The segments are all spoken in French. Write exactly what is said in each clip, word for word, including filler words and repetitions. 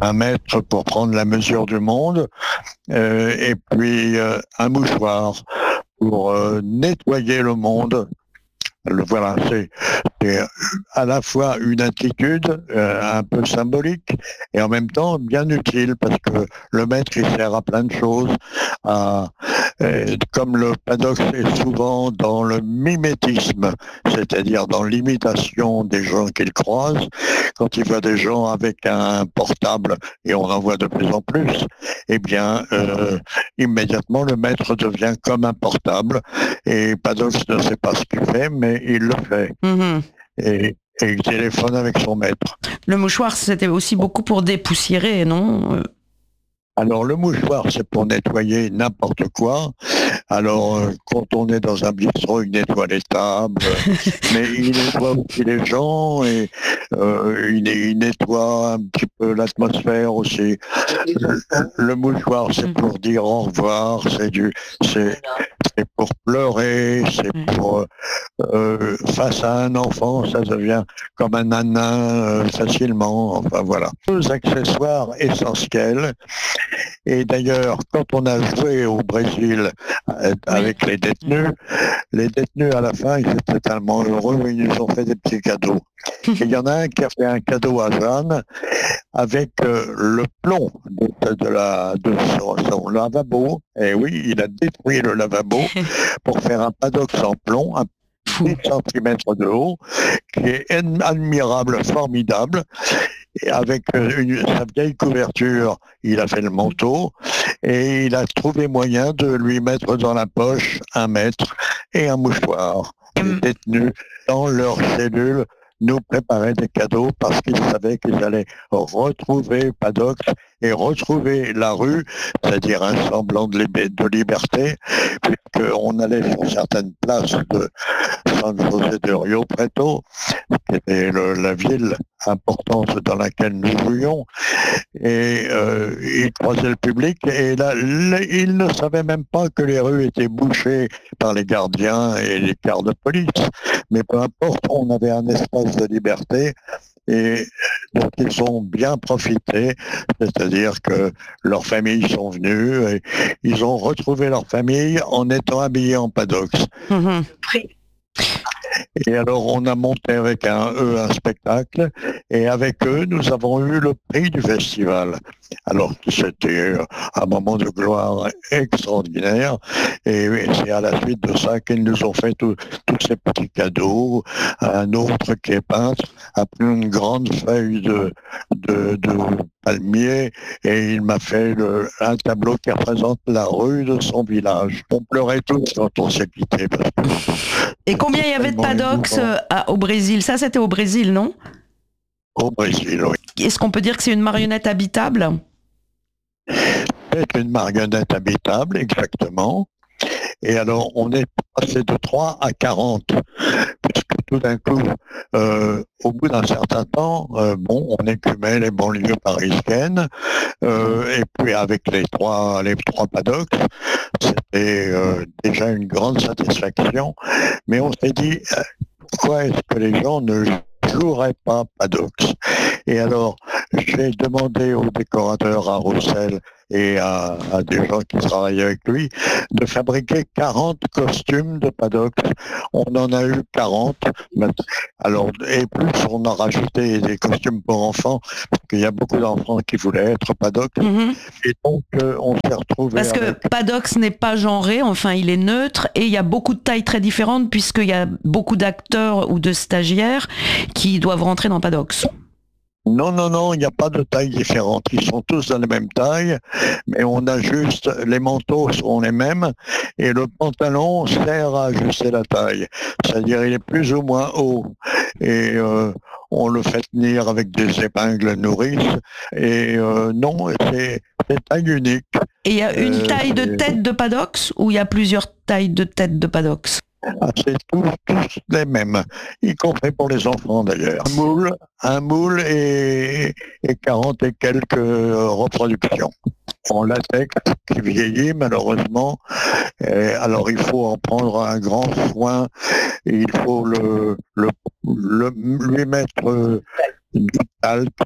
un mètre pour prendre la mesure du monde, euh, et puis euh, un mouchoir pour euh, nettoyer le monde. Le, voilà, c'est, c'est à la fois une attitude euh, un peu symbolique et en même temps bien utile parce que le maître il sert à plein de choses. À, euh, comme le paradoxe est souvent dans le mimétisme, c'est-à-dire dans l'imitation des gens qu'il croise, quand il voit des gens avec un portable, et on en voit de plus en plus, eh bien, euh, immédiatement le maître devient comme un portable et Padox ne sait pas ce qu'il fait, mais il le fait. Mmh. Et, et il téléphone avec son maître. Le mouchoir, c'était aussi beaucoup pour dépoussiérer, non? Alors le mouchoir, c'est pour nettoyer n'importe quoi. Alors euh, quand on est dans un bistrot, il nettoie les tables, mais il nettoie aussi les gens et euh, il, il nettoie un petit peu l'atmosphère aussi. Le, le mouchoir, c'est pour dire au revoir, c'est du, c'est, c'est pour pleurer, c'est pour euh, face à un enfant, ça devient comme un nanin euh, facilement. Enfin voilà, deux accessoires essentiels. Et d'ailleurs, quand on a joué au Brésil euh, avec les détenus, les détenus à la fin, ils étaient tellement heureux, ils nous ont fait des petits cadeaux. Et il y en a un qui a fait un cadeau à Jeanne avec euh, le plomb de, de, la, de son, son lavabo. Et oui, il a détruit le lavabo pour faire un padox en plomb, un dix centimètres de haut, qui est admirable, formidable. Et avec une, sa vieille couverture, il a fait le manteau et il a trouvé moyen de lui mettre dans la poche un mètre et un mouchoir. Les détenus, dans leur cellule, nous préparaient des cadeaux parce qu'ils savaient qu'ils allaient retrouver Padox et retrouver la rue, c'est-à-dire un semblant de, lib- de liberté, puisqu'on allait sur certaines places de San José de Rio Preto, qui était le, la ville importante dans laquelle nous jouions, et euh, il croisait le public, et là, il ne savait même pas que les rues étaient bouchées par les gardiens et les quarts de police, mais peu importe, on avait un espace de liberté, et donc ils ont bien profité, c'est-à-dire que leurs familles sont venues, et ils ont retrouvé leur famille en étant habillés en padox. Mmh. Et alors, on a monté avec un, eux un spectacle, et avec eux, nous avons eu le prix du festival. Alors, c'était un moment de gloire extraordinaire, et c'est à la suite de ça qu'ils nous ont fait tous ces petits cadeaux. Un autre qui est peintre a pris une grande feuille de, de, de palmier, et il m'a fait le, un tableau qui représente la rue de son village. On pleurait tous quand on s'est quitté. Parce que Et combien il y avait de paddocks euh, à, au Brésil? Ça, c'était au Brésil, non? Au Brésil, oui. Est-ce qu'on peut dire que c'est une marionnette habitable? C'est une marionnette habitable, exactement. Et alors, on est passé de trois à quarante, puisque tout d'un coup, euh, au bout d'un certain temps, euh, bon, on écumait les banlieues parisiennes, euh, et puis avec les trois, les trois paddocks, c'était euh, déjà une grande satisfaction. Mais on s'est dit, euh, pourquoi est-ce que les gens ne joueraient pas paddocks? Et alors, j'ai demandé au décorateur à Roussel et à, à des gens qui travaillaient avec lui de fabriquer quarante costumes de paddocks. On en a eu quarante. Alors, et plus, on a rajouté des costumes pour enfants, parce qu'il y a beaucoup d'enfants qui voulaient être paddocks. Mmh. Et donc, euh, on s'est retrouvés Parce que avec... Paddocks n'est pas genré, enfin, il est neutre, et il y a beaucoup de tailles très différentes, puisqu'il y a beaucoup d'acteurs ou de stagiaires qui doivent rentrer dans Paddocks. Non, non, non, il n'y a pas de taille différente. Ils sont tous de la même taille, mais on a juste, les manteaux sont les mêmes et le pantalon sert à ajuster la taille. C'est-à-dire il est plus ou moins haut et euh, on le fait tenir avec des épingles nourrices et euh, non, c'est, c'est taille unique. Et il y a une Euh, taille de c'est- tête de Paddocks ou il y a plusieurs tailles de tête de Paddocks? Ah, c'est tous, tous les mêmes, y compris pour les enfants d'ailleurs. Un moule, un moule et, et quarante et quelques euh, reproductions. En latex qui vieillit malheureusement. Et alors il faut en prendre un grand soin. Et il faut le, le, le- lui mettre euh, du talc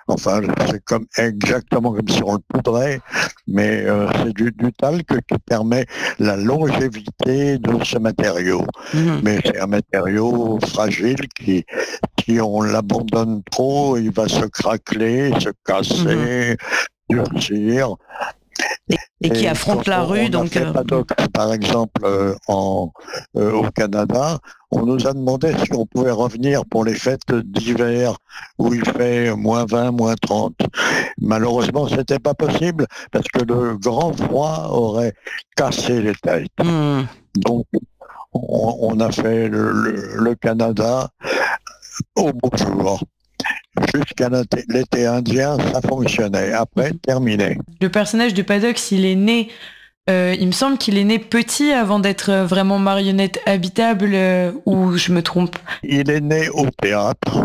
Enfin, c'est comme exactement comme si on le poudrait, mais euh, c'est du, du talc qui permet la longévité de ce matériau. Mhm. Mais c'est un matériau fragile qui, si on l'abandonne trop, il va se craqueler, se Mhm. casser, durcir. Et, et qui Et affronte quand la on, rue, on a donc. fait euh, Paddock, par exemple, euh, en, euh, au Canada, on nous a demandé si on pouvait revenir pour les fêtes d'hiver où il fait moins vingt, moins trente. Malheureusement, c'était pas possible parce que le grand froid aurait cassé les têtes. mhm. Donc, on, on a fait le, le- le Canada au beau jour. Jusqu'à l'été l'été indien, ça fonctionnait. Après, terminé. Le personnage de Paddock, il est né, euh, il me semble qu'il est né petit avant d'être euh, vraiment marionnette habitable, euh, ou je me trompe. Il est né au théâtre.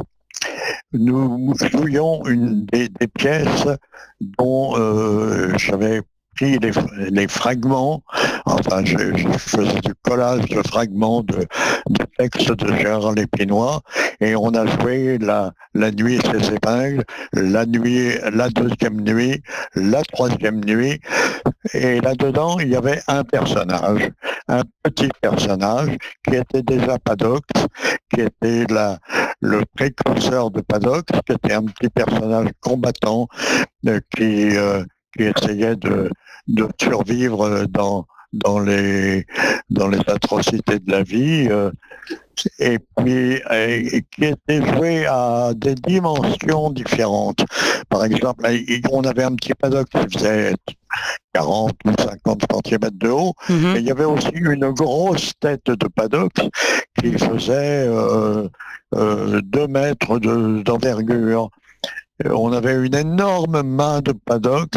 Nous jouions une des, des pièces dont euh, j'avais pris les, les fragments, enfin je, je faisais du collage de fragments de, de textes de Gérard Lépinois et on a joué la, la nuit et ses épingles, la nuit, la deuxième nuit, la troisième nuit et là-dedans il y avait un personnage, un petit personnage qui était déjà Paddock, qui était la, le précurseur de Paddock, qui était un petit personnage combattant euh, qui, euh, qui essayait de, de survivre dans, dans, les, dans les atrocités de la vie, euh, et puis et, et qui était joué à des dimensions différentes. Par exemple, on avait un petit Paddock qui faisait quarante ou cinquante centimètres de haut, Mhm. et il y avait aussi une grosse tête de Paddock qui faisait euh, euh, deux mètres de- d'envergure. Euh, On avait une énorme main de Paddock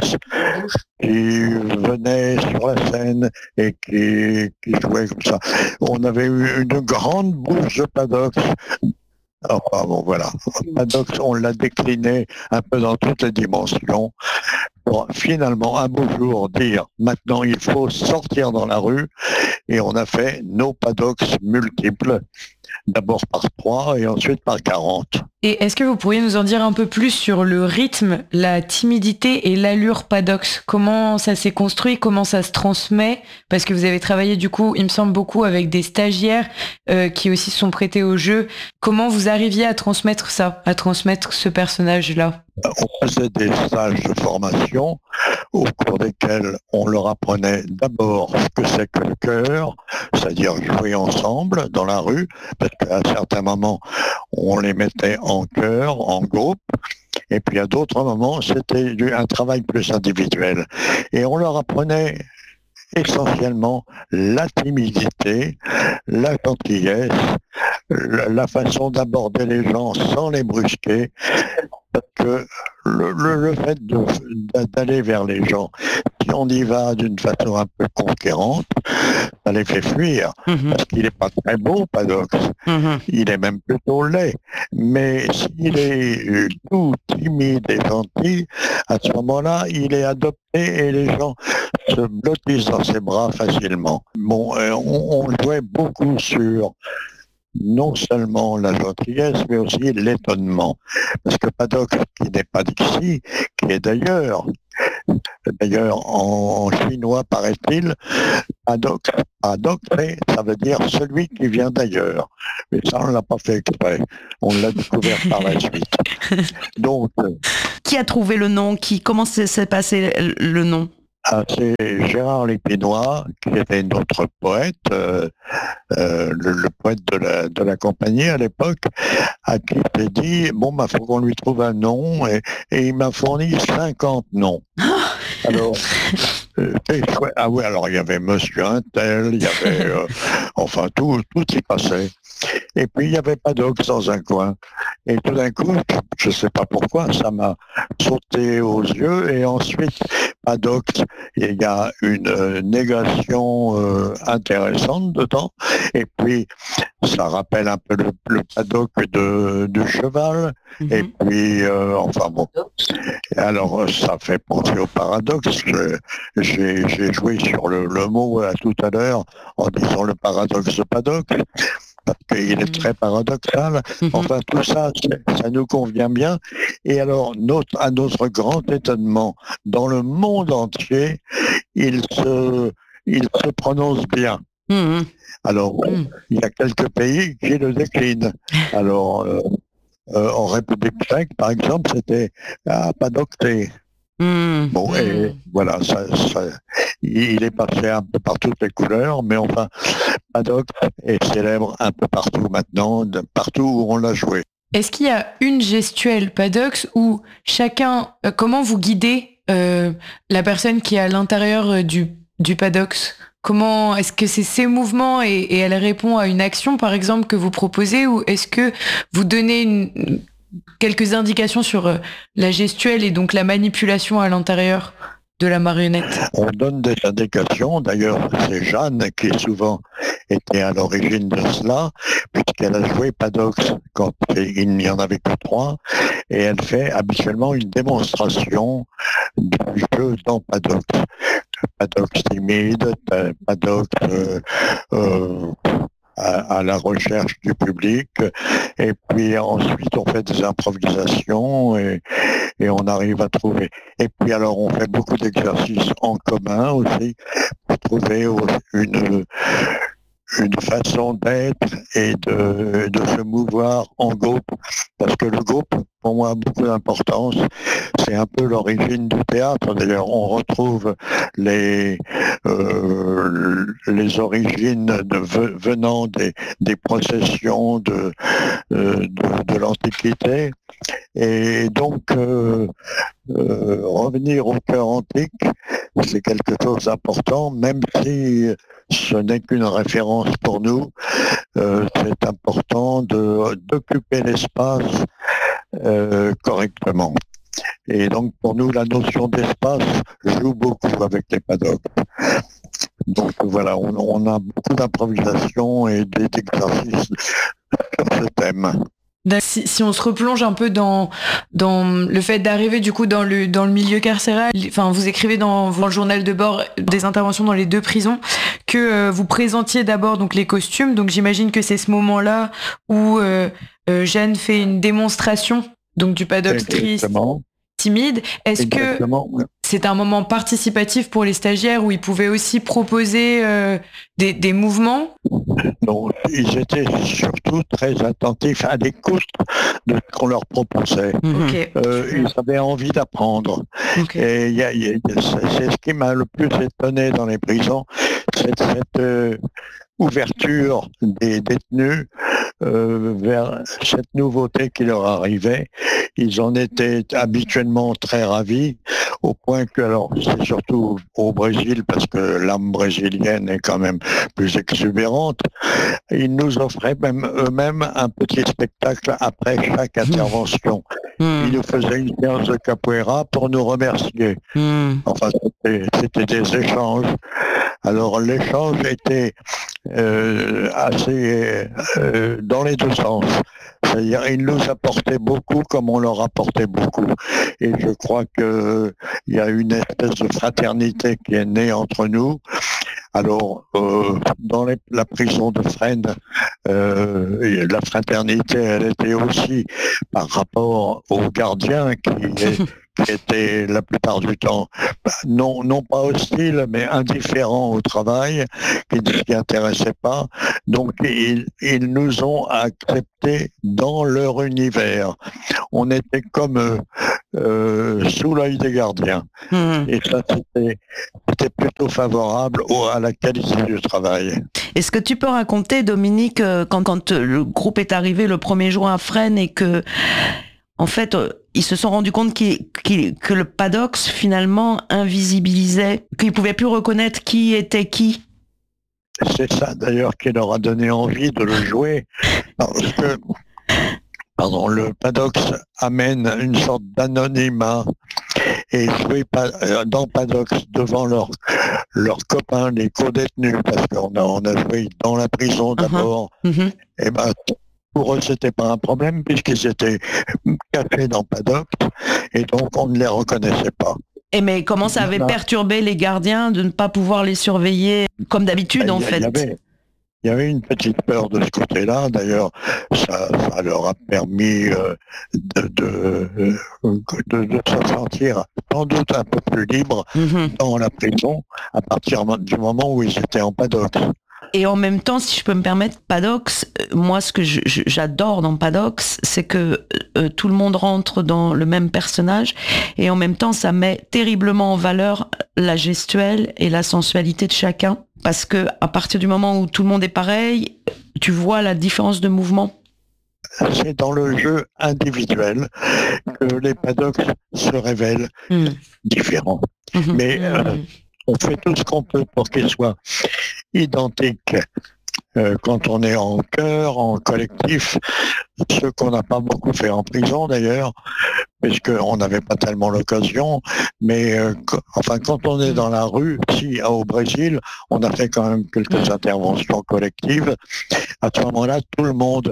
qui venait sur la scène et qui, qui jouait comme ça. On avait eu une grande bouche de Paddock. Enfin bon, voilà. Paddock, on l'a décliné un peu dans toutes les dimensions pour finalement un beau jour dire maintenant il faut sortir dans la rue et on a fait nos paddocks multiples, d'abord par trois et ensuite par quarante. Et est-ce que vous pourriez nous en dire un peu plus sur le rythme, la timidité et l'allure Paddock? Comment ça s'est construit? Comment ça se transmet? Parce que vous avez travaillé du coup, il me semble, beaucoup avec des stagiaires euh, qui aussi se sont prêtés au jeu. Comment vous arriviez à transmettre ça, à transmettre ce personnage-là? On faisait des stages de formation au cours desquels on leur apprenait d'abord ce que c'est que le chœur, c'est-à-dire jouer ensemble dans la rue, parce qu'à certains moments, on les mettait en chœur, en groupe, et puis à d'autres moments, c'était un travail plus individuel. Et on leur apprenait essentiellement la timidité, la gentillesse, la, la façon d'aborder les gens sans les brusquer, parce que le, le, le fait de, d'aller vers les gens, si on y va d'une façon un peu conquérante, ça les fait fuir, Mhm. parce qu'il n'est pas très beau, Paddock. Mhm. Il est même plutôt laid. Mais s'il est tout timide et gentil, à ce moment-là, il est adopté et les gens se blottissent dans ses bras facilement. Bon, euh, on, on jouait beaucoup sur non seulement la gentillesse, mais aussi l'étonnement. Parce que Paddock, qui n'est pas d'ici, qui est d'ailleurs, d'ailleurs en chinois paraît-il, Paddock, Paddock, ça veut dire celui qui vient d'ailleurs. Mais ça, on ne l'a pas fait exprès. On l'a découvert par la suite. Donc, Qui a trouvé le nom? Qui, comment s'est s'est passé le nom? ah, c'est Gérard Lépinois, qui était notre poète, euh, euh, le, le poète de la, de la compagnie à l'époque, à qui j'ai dit, bon, il bah, faut qu'on lui trouve un nom, et, et il m'a fourni cinquante noms. Alors, euh, ah oui, alors il y avait Monsieur Untel, il y avait, euh, enfin, tout, tout y passait. Et puis, il n'y avait pas d'ox dans un coin. Et tout d'un coup, je ne sais pas pourquoi, ça m'a sauté aux yeux. Et ensuite, Paddock, il y a une euh, négation euh, intéressante dedans. Et puis, ça rappelle un peu le, le paddock de, de cheval. Mhm. Et puis, euh, enfin bon. Et alors, ça fait penser au paradoxe. J'ai j'ai joué sur le, le mot là, tout à l'heure en disant le paradoxe de Paddock. parce qu'il est très paradoxal. Mhm. Enfin, tout ça, ça nous convient bien. Et alors, notre, à notre grand étonnement, dans le monde entier, il se, il se prononce bien. Mmh. Alors, mmh. il y a quelques pays qui le déclinent. Alors, euh, euh, en République tchèque, par exemple, c'était ah, Padocté. Mmh. Bon, mmh. et voilà, ça, ça, il est passé un peu par toutes les couleurs, mais enfin, Paddock est célèbre un peu partout maintenant, de partout où on l'a joué. Est-ce qu'il y a une gestuelle Paddock où chacun, euh, comment vous guidez euh, la personne qui est à l'intérieur du, du Paddock? Comment est-ce que c'est ses mouvements et, et elle répond à une action, par exemple, que vous proposez, ou est-ce que vous donnez une, quelques indications sur la gestuelle et donc la manipulation à l'intérieur de la marionnette? On donne des indications. D'ailleurs, c'est Jeanne qui souvent était à l'origine de cela, puisqu'elle a joué Paddock quand il n'y en avait que trois, et elle fait habituellement une démonstration du jeu dans Paddock. Paddock timide, Paddock euh, euh, à, à la recherche du public, et puis ensuite on fait des improvisations et, et on arrive à trouver. Et puis alors on fait beaucoup d'exercices en commun aussi pour trouver une, une façon d'être et de, de se mouvoir en groupe, parce que le groupe, pour moi, a beaucoup d'importance. C'est un peu l'origine du théâtre. D'ailleurs, on retrouve les, euh, les origines de, venant des, des processions de, euh, de, de l'Antiquité. Et donc, euh, euh, revenir au cœur antique, c'est quelque chose d'important, même si ce n'est qu'une référence pour nous. Euh, c'est important de, d'occuper l'espace euh, correctement. Et donc, pour nous, la notion d'espace joue beaucoup avec les paddocks. Donc, voilà, on, on a beaucoup d'improvisation et d'exercices sur ce thème. Si, si on se replonge un peu dans, dans le fait d'arriver du coup dans le, dans le milieu carcéral, enfin vous écrivez dans, dans le journal de bord des interventions dans les deux prisons que euh, vous présentiez d'abord donc les costumes, donc j'imagine que c'est ce moment-là où euh, euh, Jeanne fait une démonstration donc du Paddock triste, timide. Est-ce Exactement. que c'est un moment participatif pour les stagiaires où ils pouvaient aussi proposer euh, des, des mouvements? Non, ils étaient surtout très attentifs à l'écoute de ce qu'on leur proposait. Okay. Euh, ils avaient envie d'apprendre. Okay. Et y a, y a, c'est ce qui m'a le plus étonné dans les prisons, c'est cette euh, ouverture des détenus euh, vers cette nouveauté qui leur arrivait. Ils en étaient habituellement très ravis, au point que, alors c'est surtout au Brésil, parce que l'âme brésilienne est quand même plus exubérante, ils nous offraient même eux-mêmes un petit spectacle après chaque intervention. Mmh. Ils nous faisaient une séance de capoeira pour nous remercier. Mmh. Enfin, c'était, c'était des échanges. Alors l'échange était euh, assez euh, dans les deux sens. C'est-à-dire, ils nous apportaient beaucoup comme on leur apportait beaucoup. Et je crois qu'il y a une espèce de fraternité qui est née entre nous. Alors, euh, dans les, la prison de Fresnes, euh, la fraternité, elle était aussi par rapport aux gardiens qui, qui étaient la plupart du temps, non, non pas hostiles, mais indifférents au travail, qui ne s'y intéressaient pas. Donc, ils, ils nous ont acceptés dans leur univers. On était comme eux, euh, sous l'œil des gardiens. Mmh. Et ça, c'était, c'était plutôt favorable au, à la qualité du travail. Est-ce que tu peux raconter, Dominique, quand, quand le groupe est arrivé le premier jour à Fresnes et que, en fait, ils se sont rendus compte qu'il, qu'il, que le Paddock, finalement, invisibilisait, qu'ils ne pouvaient plus reconnaître qui était qui? C'est ça, d'ailleurs, qui leur a donné envie de le jouer. Parce que, pardon, le Paddock amène une sorte d'anonymat. Et jouer dans Paddock devant leurs leurs copains, les co-détenus, parce qu'on a, on a joué dans la prison d'abord, uh-huh. Mm-hmm. Et ben, pour eux, c'était pas un problème, puisqu'ils étaient cachés dans Paddock, et donc on ne les reconnaissait pas. Et mais comment ça avait perturbé les gardiens de ne pas pouvoir les surveiller comme d'habitude, ben, en y, fait? Y avait, Il y avait une petite peur de ce côté-là. D'ailleurs, ça, ça leur a permis euh, de, de, de, de se sentir sans doute un peu plus libres Mm-hmm. dans la prison à partir du moment où ils étaient en paddock. Et en même temps, si je peux me permettre, Paddox, euh, moi ce que je, je, j'adore dans Paddox, c'est que euh, tout le monde rentre dans le même personnage et en même temps ça met terriblement en valeur la gestuelle et la sensualité de chacun. Parce que à partir du moment où tout le monde est pareil, tu vois la différence de mouvement. C'est dans le jeu individuel que les paddocks se révèlent mmh. différents. Mmh. Mais euh, mmh. on fait tout ce qu'on peut pour qu'ils soient identiques. Euh, quand on est en chœur, en collectif, ce qu'on n'a pas beaucoup fait en prison d'ailleurs, puisqu'on n'avait pas tellement l'occasion, mais euh, qu- enfin quand on est dans la rue, si au Brésil, on a fait quand même quelques interventions collectives, à ce moment-là, tout le monde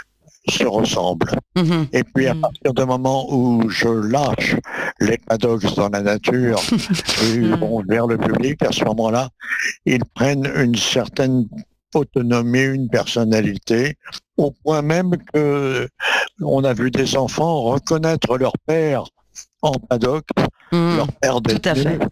se ressemble. Mmh. Et puis à partir du moment où je lâche les paddocks dans la nature et vont vers le public, à ce moment-là, ils prennent une certaine autonomie, une personnalité, au point même que on a vu des enfants reconnaître leur père en paddock, mmh. leur père détenu. Tout à fait.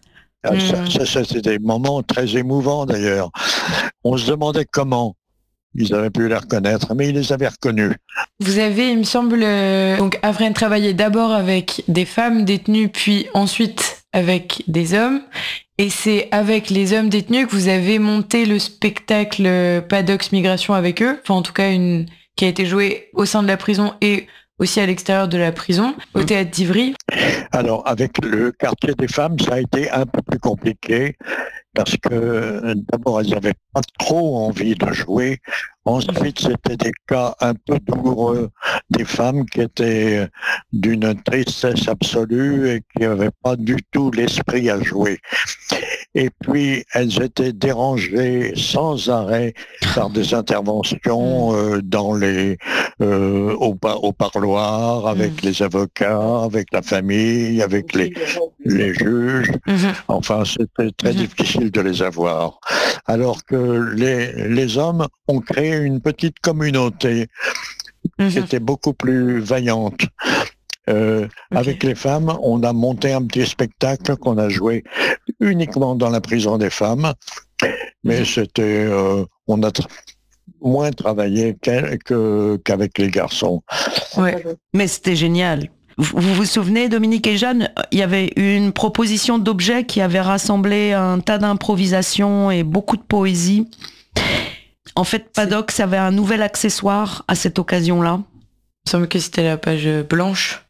Ça, ça, c'était des moments très émouvants d'ailleurs. On se demandait comment ils avaient pu les reconnaître, mais ils les avaient reconnus. Vous avez, il me semble, euh, donc Afrène travaillé d'abord avec des femmes détenues, puis ensuite avec des hommes. Et c'est avec les hommes détenus que vous avez monté le spectacle Paddock Migration avec eux, enfin en tout cas une qui a été joué au sein de la prison et aussi à l'extérieur de la prison, au théâtre d'Ivry. Alors avec le quartier des femmes, ça a été un peu plus compliqué parce que d'abord elles n'avaient pas trop envie de jouer. Ensuite, c'était des cas un peu douloureux, des femmes qui étaient d'une tristesse absolue et qui n'avaient pas du tout l'esprit à jouer. Et puis, elles étaient dérangées sans arrêt par des interventions euh, dans les, euh, au, au parloir, avec les avocats, avec la famille, avec les, les juges. Enfin, c'était très difficile de les avoir. Alors que les, les hommes ont créé une petite communauté mmh. qui était beaucoup plus vaillante. Euh, okay. Avec les femmes, on a monté un petit spectacle qu'on a joué uniquement dans la prison des femmes, mais mmh. c'était, euh, on a tra- moins travaillé que, qu'avec les garçons. Ouais. Mais c'était génial. Vous vous souvenez, Dominique et Jeanne, il y avait une proposition d'objet qui avait rassemblé un tas d'improvisations et beaucoup de poésie. En fait, Paddock avait un nouvel accessoire à cette occasion-là. Il me semble que c'était la page blanche.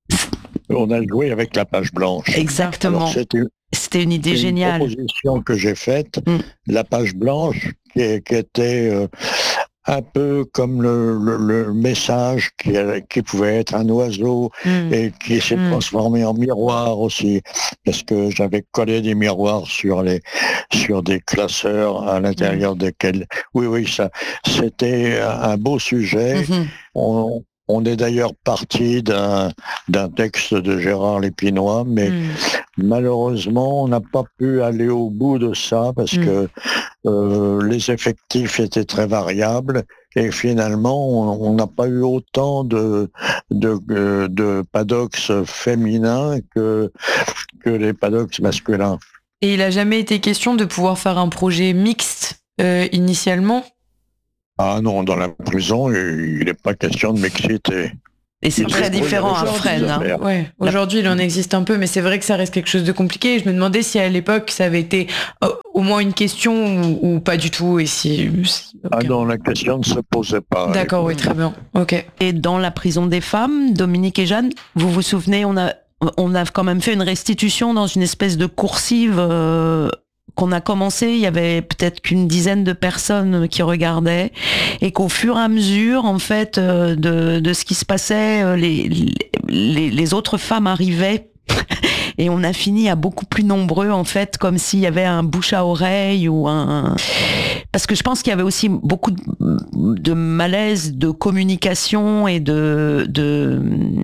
On a joué avec la page blanche. Exactement. Alors, c'était, c'était une idée une géniale. Une proposition que j'ai faite, mm. la page blanche, qui, qui était euh, un peu comme le, le, le message qui, qui pouvait être un oiseau mm. et qui s'est mm. transformé en miroir aussi, parce que j'avais collé des miroirs sur les sur des classeurs à l'intérieur mm. desquels. Oui, oui, ça, c'était un beau sujet. Mm-hmm. On, On est d'ailleurs parti d'un, d'un texte de Gérard Lépinois, mais mmh. malheureusement, on n'a pas pu aller au bout de ça parce mmh. que euh, les effectifs étaient très variables et finalement, on n'a pas eu autant de, de, de, de paddocks féminins que, que les paddocks masculins. Et il n'a jamais été question de pouvoir faire un projet mixte euh, initialement ? Ah non, dans la prison, il n'est pas question de mixité. Et c'est très différent à Fresnes. Hein. Ouais. Aujourd'hui, il en existe un peu, mais c'est vrai que ça reste quelque chose de compliqué. Je me demandais si à l'époque, ça avait été euh, au moins une question ou, ou pas du tout. Et si... Okay. Ah non, la question ne se posait pas. D'accord, oui, très bien. Ok. Et dans la prison des femmes, Dominique et Jeanne, vous vous souvenez, on a, on a quand même fait une restitution dans une espèce de coursive... Euh, qu'on a commencé, il y avait peut-être qu'une dizaine de personnes qui regardaient et qu'au fur et à mesure, en fait, de, de ce qui se passait, les, les, les autres femmes arrivaient et on a fini à beaucoup plus nombreux, en fait, comme s'il y avait un bouche à oreille ou un... Parce que je pense qu'il y avait aussi beaucoup de, de malaise, de communication et de, de...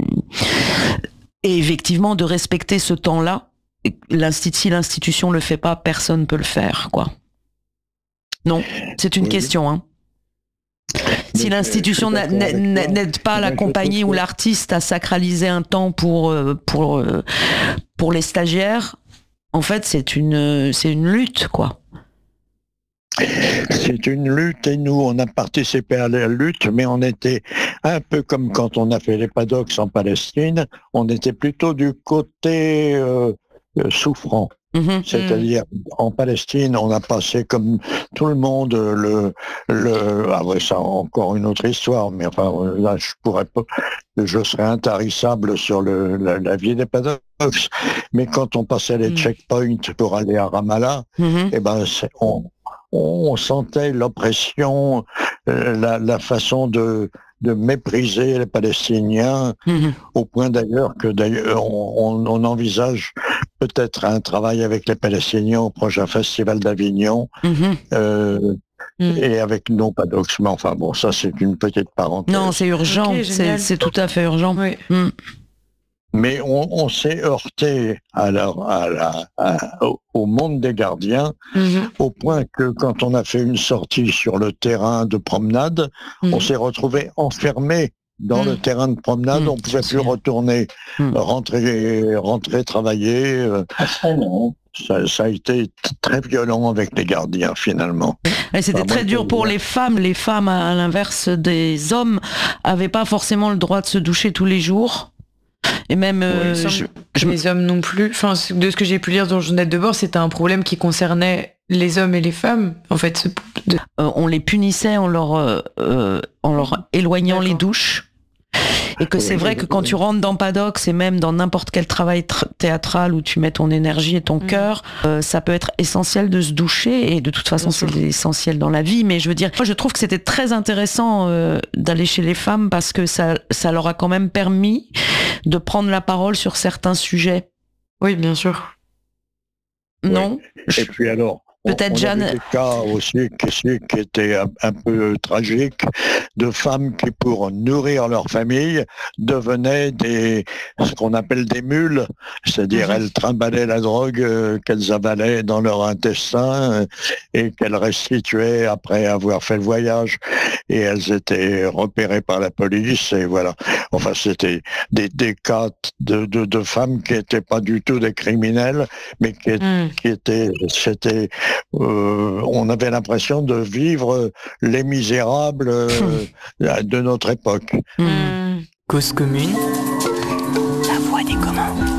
et effectivement de respecter ce temps-là. L'instit- si l'institution le fait pas, personne peut le faire, quoi. Non, c'est une oui. question, hein. si Mais, l'institution euh, je suis d'accord avec toi. n'aide pas la Moi, je compagnie trouve ou que- l'artiste à sacraliser un temps pour, euh, pour, euh, pour les stagiaires, en fait, c'est une, c'est une lutte, quoi. C'est une lutte et nous, on a participé à la lutte, mais on était un peu comme quand on a fait les paddocks en Palestine, on était plutôt du côté euh, euh, souffrant. Mhm. C'est-à-dire, en Palestine, on a passé comme tout le monde le... le ah ouais, ça encore une autre histoire, mais enfin, là, je pourrais pas... Je serais intarissable sur le, la, la vie des paddocks. Mais quand on passait les Mm. checkpoints pour aller à Ramallah, Mhm. eh ben, c'est- on, on sentait l'oppression, euh, la, la façon de, de mépriser les Palestiniens, Mhm. au point d'ailleurs que d'ailleurs on, on- on envisage peut-être un travail avec les Palestiniens au prochain festival d'Avignon, Mhm. euh, Mm. et avec nos paddocks. Mais enfin bon, ça c'est une petite parenthèse. Non, c'est urgent, Ok, c'est, génial. c'est tout à fait urgent. Oui. Mm. Mais on, on s'est heurté à la- à la- à- au- au monde des gardiens, Mhm. au point que quand on a fait une sortie sur le terrain de promenade, Mhm. on s'est retrouvé enfermé dans Mm. le terrain de promenade, Mm, on ne pouvait je plus sais. retourner, Mm. rentrer, rentrer travailler. euh, Ça, ça a été t- très violent avec les gardiens finalement. Et c'était Enfin, très moi, dur je- pour les femmes. Les femmes, à, à l'inverse des hommes, avaient pas forcément le droit de se doucher tous les jours. Et même, euh, Il me je- semble que je- les hommes non plus. Enfin, c'est- de ce que j'ai pu lire dans le journal de bord, c'était un problème qui concernait les hommes et les femmes. En fait, ce- de- euh, on les punissait en leur, euh, euh, en leur éloignant les D'accord. douches. Et que Oui, c'est vrai oui, que oui, quand oui. tu rentres dans Paddocks et même dans n'importe quel travail tr- théâtral où tu mets ton énergie et ton Mm. cœur, euh, ça peut être essentiel de se doucher. Et de toute façon, Bien c'est sûr. essentiel dans la vie. Mais je veux dire, moi, je trouve que c'était très intéressant euh, d'aller chez les femmes parce que ça, ça leur a quand même permis de prendre la parole sur certains sujets. Oui, bien sûr. Non? Et puis alors, on- Peut-être on a Jeanne- vu des cas aussi qui, qui étaient un, un peu tragiques, de femmes qui, pour nourrir leur famille, devenaient des, ce qu'on appelle des mules, c'est-à-dire Mhm. elles trimballaient la drogue euh, qu'elles avalaient dans leur intestin euh, et qu'elles restituaient après avoir fait le voyage. Et elles étaient repérées par la police et voilà. Enfin, c'était des, des cas de, de, de femmes qui n'étaient pas du tout des criminels, mais qui, Mm. qui étaient, c'était, euh, on avait l'impression de vivre les misérables euh, de notre époque. Mm. Mm. Cause commune. La voix des communs.